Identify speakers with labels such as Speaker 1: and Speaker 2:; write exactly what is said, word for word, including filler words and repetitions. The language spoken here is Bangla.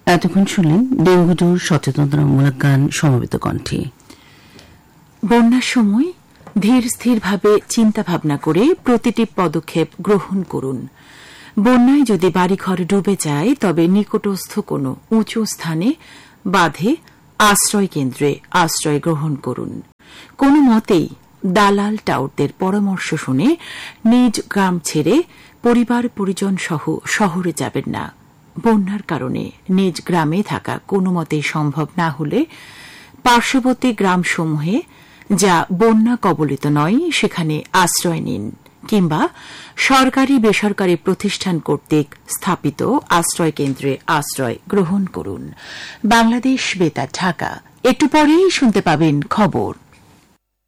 Speaker 1: এতক্ষণ শুনলেন ডেঙ্গু জ্বর সচেতনতামূলক গান সমবেত কণ্ঠে।
Speaker 2: বন্যার সময় ধীর স্থিরভাবে চিন্তা ভাবনা করে প্রতিটি পদক্ষেপ গ্রহণ করুন। বন্যায় যদি বাড়িঘর ডুবে যায় তবে নিকটস্থ কোনো উঁচু স্থানে বাঁধে আশ্রয় কেন্দ্রে আশ্রয় গ্রহণ করুন। কোনো মতেই দালাল টাউটদের পরামর্শ শুনে নিজ গ্রাম ছেড়ে পরিবার পরিজন সহ শহরে যাবেন না। বন্যার কারণে নিজ গ্রামে থাকা কোনো মতেই সম্ভব না হলে পার্শ্ববর্তী গ্রামসমূহে যা বন্যা কবলিত নয় সেখানে আশ্রয় নিন, কিংবা সরকারি বেসরকারি প্রতিষ্ঠান কর্তৃক স্থাপিত আশ্রয় কেন্দ্রে আশ্রয় গ্রহণ করুন। বাংলাদেশ বেতার, ঢাকা। একটু পরেই শুনতে পাবেন খবর।